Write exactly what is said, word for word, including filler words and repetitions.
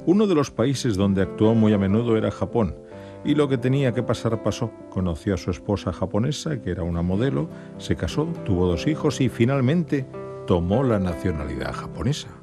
Uno de los países donde actuó muy a menudo era Japón, y lo que tenía que pasar pasó. Conoció a su esposa japonesa, que era una modelo, se casó, tuvo dos hijos y finalmente tomó la nacionalidad japonesa.